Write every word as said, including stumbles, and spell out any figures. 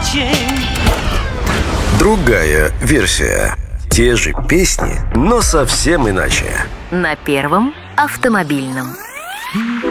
очень. Другая версия. Те же песни, но совсем иначе. На Первом автомобильном.